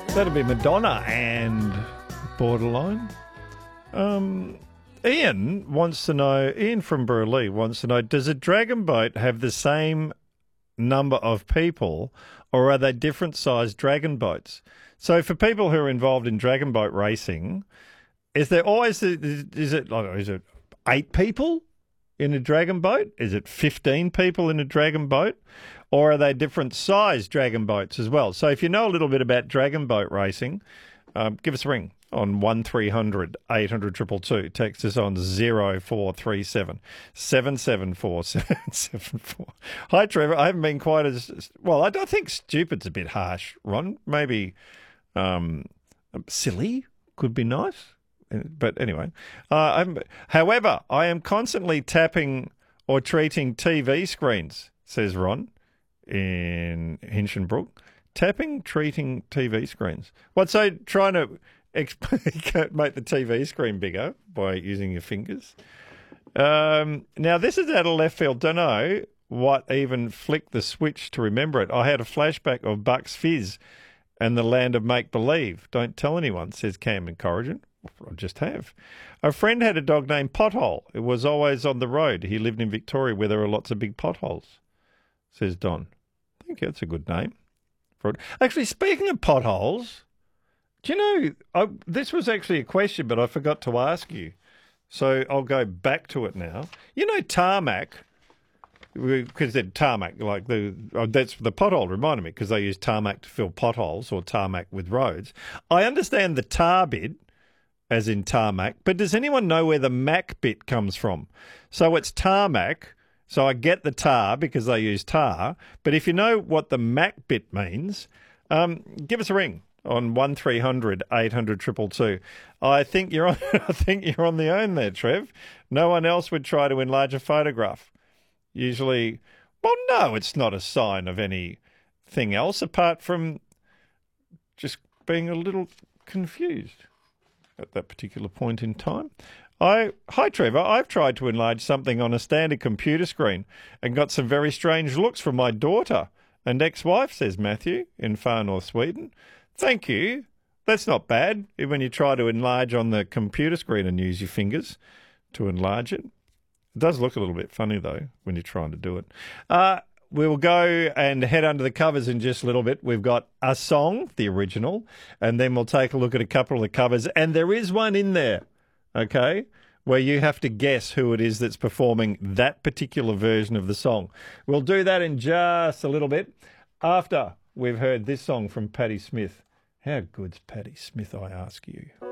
That'd be Madonna and Borderline. Ian from Burleigh wants to know, does a dragon boat have the same number of people or are they different sized dragon boats? So for people who are involved in dragon boat racing, is it 8 people in a dragon boat? Is it 15 people in a dragon boat? Or are they different sized dragon boats as well? So if you know a little bit about dragon boat racing, give us a ring on 1300 800 222. Text us on 0437 774 774. Hi, Trevor. I haven't been quite as... Well, I don't think stupid's a bit harsh, Ron. Maybe silly could be nice. But anyway. However, I am constantly tapping or treating TV screens, says Ron in Hinchinbrook. Tapping, treating TV screens. What's so trying to make the TV screen bigger by using your fingers? Now, this is out of left field. Don't know what even flicked the switch to remember it. I had a flashback of Bucks Fizz and the land of make-believe. Don't tell anyone, says Cam in Corrigan. I just have. A friend had a dog named Pothole. It was always on the road. He lived in Victoria where there are lots of big potholes, says Don. I think that's a good name. Actually, speaking of potholes, do you know, this was actually a question, but I forgot to ask you. So I'll go back to it now. You know tarmac, because they're tarmac, that's the pothole reminded me, because they use tarmac to fill potholes or tarmac with roads. I understand the tar bit, as in tarmac, but does anyone know where the mac bit comes from? So it's tarmac. So I get the tar because they use tar, but if you know what the Mac bit means, give us a ring on 1300 800 222. I think you're on the own there, Trev. No one else would try to enlarge a photograph. Usually, well, no, it's not a sign of anything else apart from just being a little confused at that particular point in time. Hi, Trevor. I've tried to enlarge something on a standard computer screen and got some very strange looks from my daughter and ex-wife, says Matthew in far north Sweden. Thank you. That's not bad when you try to enlarge on the computer screen and use your fingers to enlarge it. It does look a little bit funny, though, when you're trying to do it. We'll go and head under the covers in just a little bit. We've got a song, the original, and then we'll take a look at a couple of the covers. And there is one in there, okay, where you have to guess who it is that's performing that particular version of the song. We'll do that in just a little bit after we've heard this song from Patti Smith. How good's Patti Smith, I ask you?